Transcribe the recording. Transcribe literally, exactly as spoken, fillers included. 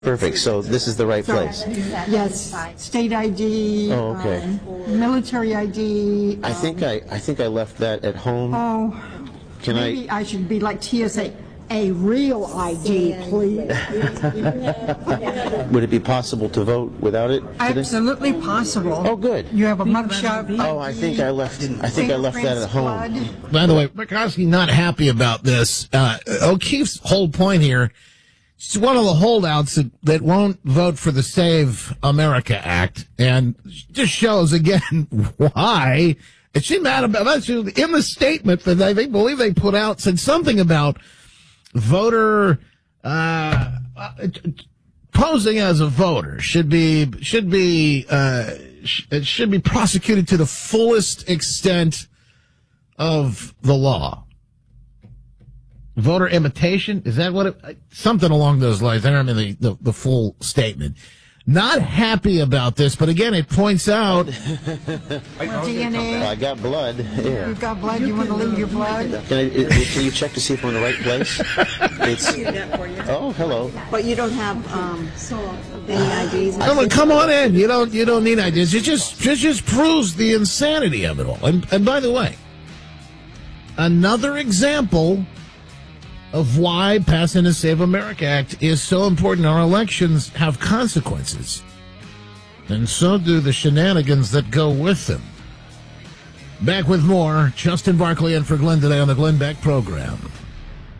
Perfect. So this is the right place. Yes, state I D. Oh, okay. um, military I D. I think I, I think I left that at home. Oh, Can maybe I? I should be like T S A. A real I D, please. Would it be possible to vote without it today? Absolutely possible. Oh, good. You have a mugshot. Oh, I think I left. I think I left that at home. By the way, Murkowski not happy about this. Uh, O'Keefe's whole point here, she's one of the holdouts that, that won't vote for the Save America Act, and just shows again why. And she mad about that. She, in the statement that I think, believe they put out, said something about voter uh, posing as a voter should be should be uh, sh- it should be prosecuted to the fullest extent of the law. Voter imitation, is that what it, something along those lines? I don't remember the, the, the full statement. Not happy about this, but again, it points out. D N A. I got blood. Yeah. You've got blood. You want to leave your blood? Can, I, can you check to see if we're in the right place? It's, oh, hello. But you don't have um, any I Ds? Come on, come on in. You don't you don't need ideas. It just it just proves the insanity of it all. And and by the way, another example of why passing the Save America Act is so important. Our elections have consequences, and so do the shenanigans that go with them. Back with more. Justin Barkley in for Glenn today on the Glenn Beck program.